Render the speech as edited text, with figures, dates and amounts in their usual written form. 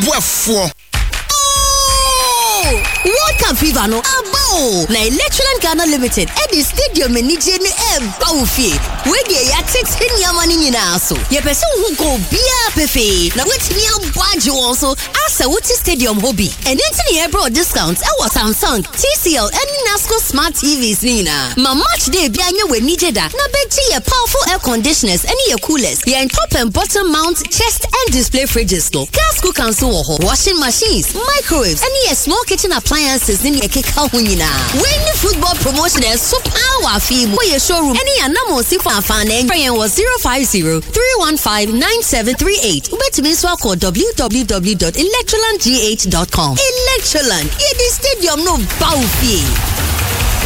boafo. World Cup fever no abo na Electroland Ghana Limited at the stadium ni je ni bawfie we dey ya text nyama ni nyina so ye pese hu go bia pefe na wetimi abwaje won so asa wuti stadium hobby and then ye bro discounts e was Samsung TCL and Nasco smart TVs ni na ma match day bia nya we ni je da na beji ye powerful air conditioners and ye coolers ye top and bottom mount chest and display fridges no gas cookers so washing machines microwaves and ye small kitchen appliances in your keka hunyina. When the football promotion is so power fee for your showroom. Any anamo si for fan and was 050-315-9738. Bet me so call www.electrolandgh.com. Electroland, it is stadium no bow fee.